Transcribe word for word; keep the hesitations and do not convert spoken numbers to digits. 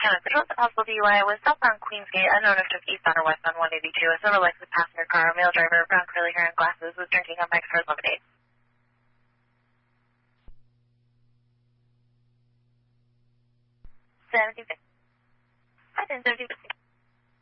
Kind of was a possible D U I. It was southbound Queensgate. I don't know if it took eastbound or westbound one eighty-two. A silver Lexus passenger car, male driver, brown curly hair and glasses, was drinking on Mike's Hard Lemonade. seventeen fifty. I didn't seventeen fifty.